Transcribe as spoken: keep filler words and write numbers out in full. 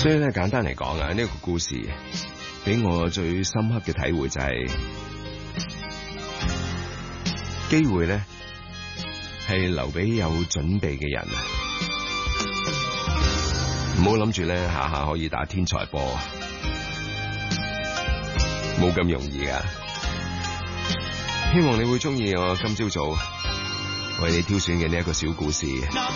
所以咧，簡單嚟講啊，呢、這個故事俾我最深刻嘅體會就係、是、機會咧係留俾有準備嘅人啊！唔好諗住咧下下可以打天才波，冇咁容易噶。希望你會中意我今朝早為你挑選嘅呢一個小故事。